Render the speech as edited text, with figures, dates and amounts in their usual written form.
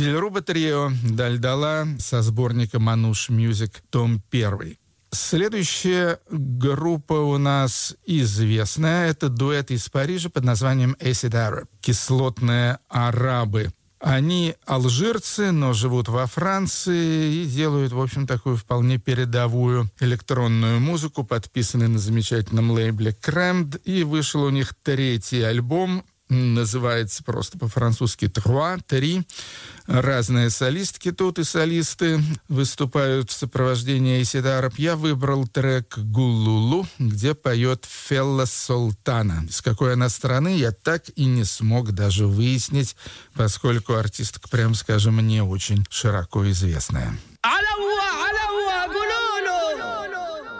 Дильруба Трио, Дальдала со сборника «Мануш Мьюзик», том 1. Следующая группа у нас известная. Это дуэт из Парижа под названием Acid Arab, кислотные арабы. Они алжирцы, но живут во Франции и делают, в общем, такую вполне передовую электронную музыку, подписанную на замечательном лейбле Crammed. И вышел у них 3-й альбом, называется просто по-французски «Три». Разные солистки тут и солисты выступают в сопровождении Acid Arab. Я выбрал трек «Гуллулу», где поет Фелла Солтана. С какой она страны, я так и не смог даже выяснить, поскольку артистка, прям скажем, не очень широко известная.